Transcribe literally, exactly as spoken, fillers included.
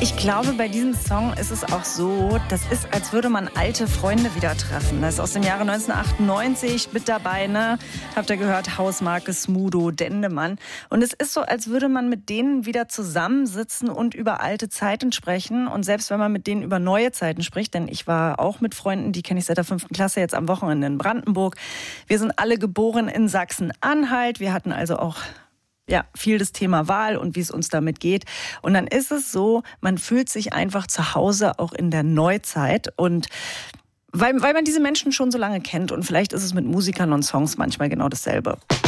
Ich glaube, bei diesem Song ist es auch so, das ist, als würde man alte Freunde wieder treffen. Das ist aus dem Jahre neunzehnhundertachtundneunzig mit dabei, ne? Habt ihr gehört? Hausmarke, Smudo, Dendemann. Und es ist so, als würde man mit denen wieder zusammensitzen und über alte Zeiten sprechen. Und selbst wenn man mit denen über neue Zeiten spricht, denn ich war auch mit Freunden, die kenne ich seit der fünften Klasse, jetzt am Wochenende in Brandenburg. Wir sind alle geboren in Sachsen-Anhalt. Wir hatten also auch ja, viel das Thema Wahl und wie es uns damit geht. Und dann ist es so, man fühlt sich einfach zu Hause auch in der Neuzeit und weil, weil man diese Menschen schon so lange kennt und vielleicht ist es mit Musikern und Songs manchmal genau dasselbe.